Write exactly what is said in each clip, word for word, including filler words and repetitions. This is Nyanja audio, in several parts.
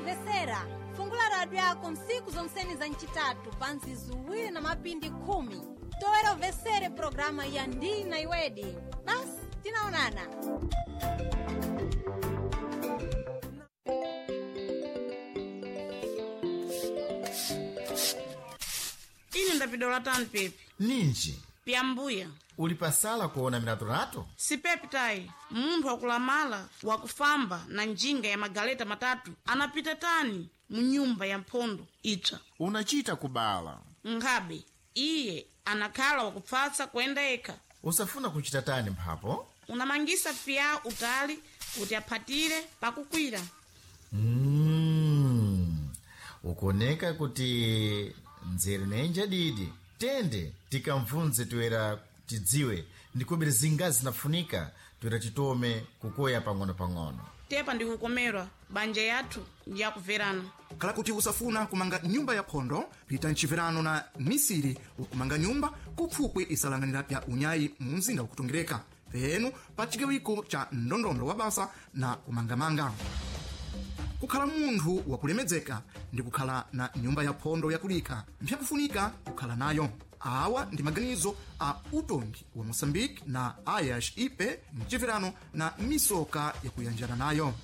Mvesera, fungula radio yako msiku zonseni za nchitatu pansi zuwiri na mapindi kumi. Toera uvesere programa ya Ndi na Iwedi. Basi, tinaonana. Ini ndapidola tani pepi. Ninji. Piambuya. Ulipasala kuona minatorato? Si pepi tai. Mundu wakulamala, wakufamba na njinga ya magaleta matatu. Anapita tani munyumba ya mpondo ita. Unachita kubala. Ngabe, iye anakala wakupfatsa kwenda eka. Usafuna kuchita tani mpapo? Unamangisa pia utali kuti apatire pakukwira. Mmm. Ukoneka kuti nzeri nenja didi. Tende tikamvunze tuera tidziwe ndikubiri zingazi zinafunika tuera titome kukoya pang'ono pang'ono. Tepa ndikukomerwa banja yathu ya kuverana. Kala kuti usafuna kumanga nyumba ya pondo, pita nchiverano na misiri ukumanga nyumba kupfukwe isalanganira pya unyayi munzinda ukutungireka. Penu pachigawiko cha ndondondo wa basa na kumangamanga. Kukhala munthu wakulemedzeka ndi kukhala na nyumba ya pondo yakulika mpyakufunika kukhala nayo. Awa ndi maganizo a utongi wa Mozambique na Ayash Ipe mchiverano na misoka yakuyanjana nayo.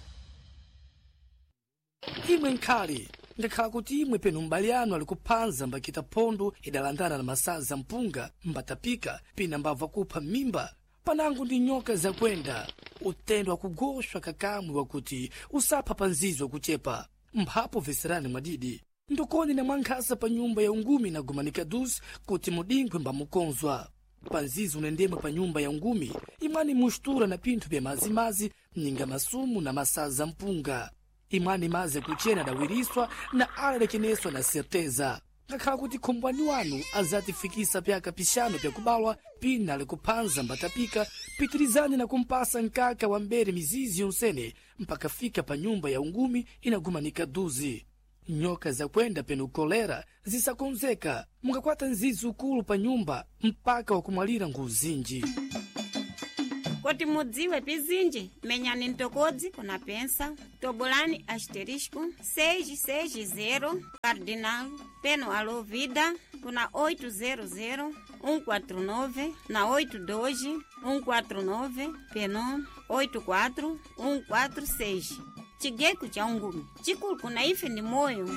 Imwe nkhali ngakhala kuti imwe penu mbali anu ali kuphanza mbakita pondo idalandana na masaza mpunga mbatapika pina mbava kupha mimba panango ndi nyoka zakwenda utendo wakugoshwa kakamwe wakuti usapha panzizo kuchepa mphapo veserani mwadidi ndokoni na mwankhasa pa nyumba ya ungumi na gumanika duzi kuti mudingwe mbamukonzwa panzizo unendemwe pa nyumba ya ungumi imwani mushtura na pinthu bya mazimazi mninga masumu na masaza mpunga imwani maze kuchena dawiriswa na alalekeneswa na certeza ngakhala kuti khombwani wanu azatifikisa pyaka pishano pya kubalwa pina ali kuphanza mbatapika pitirizani na kumpasa nkaka wa mbere mizizi yonsene mpaka fika pa nyumba ya ungumi inagumanika duzi nyoka zakwenda penu kolera zisakonzeka mungakwata nzizi ukulu pa nyumba mpaka wakumwalira nguzinji. Koti mudziwe pizinji menyani ntokodzi kuna pensa tobolani asterisco seis seis zero cardinal peno alo vida kuna oito zero zero um quatro nove na oito dois um quatro nove peno oito quatro um quatro seis. Chigeko cha ungumi chikulu kuna ife ni moyo.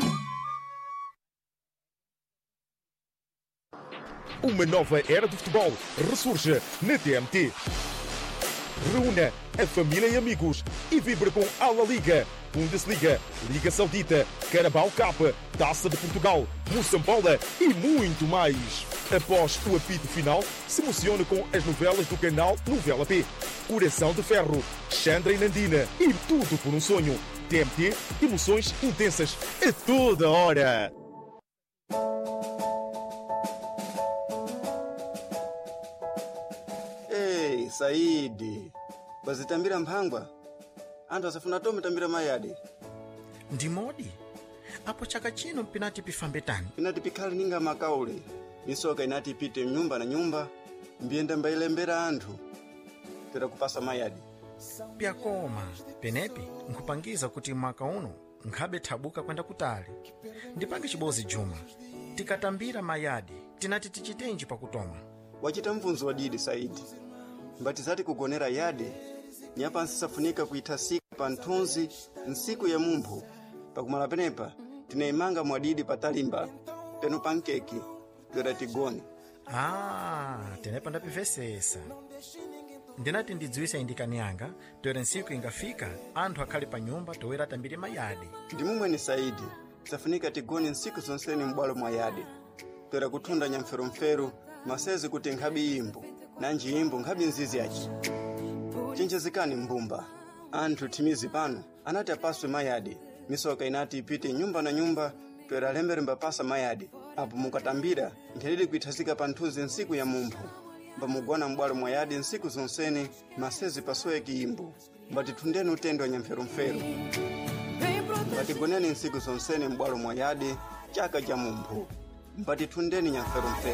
Uma nova era do futebol ressurge na T M T. Reúna a família e amigos e vibre com a La Liga, Bundesliga, Liga Saudita, Carabao Cup, Taça de Portugal, Moçambola e muito mais. Após o apito final, se emocione com as novelas do canal Novela P, Coração de Ferro, Xandra e Nandina e tudo por um sonho. T M T, emoções intensas a toda hora. Hey, Saidi. Bazitambira mphangwa. Anthu asafuna tome tambira mayadi. Ndimodi. Apo chaka chino pinati pifambe tani. Pinati pikhali ninga makaule. Misoka inati ipite nyumba na nyumba. Mbienda mbailembera anthu. Tera kupasa mayadi. Pyakoma. Penepi, nkupangiza kuti mwaka uno nkhabe thabuka kwenda kutali. Ndipange chibozi Juma. Tikatambira mayadi, tinati tichitenji pakutoma. Wachita mvunzo wadidi Saidi. Mbatizati kugonera yadi. Nyapa nsisafunika kuitasika pa nthunzi nsiku ya mumphu. Pakumala penepa, tinaimanga mwadidi patalimba. Peno pankeki, tuera tigoni. Ah, tenepa ndapivesesa. Ndinati ndidziwisa indikani yanga, tuera nsiku ingafika, anthu akhali pa nyumba toera tambire mayadi. Ndimumwe ni Saidi, safunika tigoni nsiku zonseni mbwalo mwa yadi. Tuera kutunda nyamferumferu, masezi kuti nkhabi imbu, nanji imbu nkhabi nzizi yachi. Chenchezikani mbumba, anthu timizi pano, anati apaswe mayadi. Misoka inati ipite nyumba na nyumba, tuera lembere mbapasa mayadi. Apo mukatambira, nkhelili kuitasika pa nthunzi nsiku ya mumphu. Mbamugwana mbwalo mwa yadi nsiku zonseni, masezi paswe kiimbu. Mbatitundeni utendo wa nyamferumferu. Mbatigoneni nsiku zonseni mbwalo mwa yadi, chaka cha mumphu. Mbatitundeni nyamferumferu.